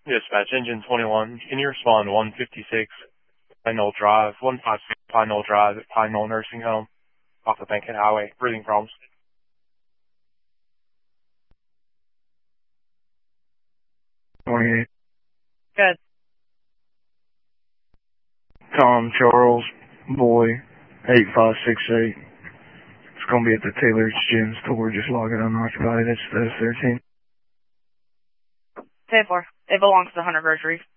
Dispatch, Engine 21. Can you respond to 156 Pine Knoll Drive, 156 Pine Knoll Drive at Pine Knoll Nursing Home off the Bankhead Highway? Breathing problems. 28. Good. Tom Charles, boy, 8568. It's going to be at the Taylor's Gym store. Just log it unoccupied. It's the 13. 10-4. It belongs to Hunter Grocery.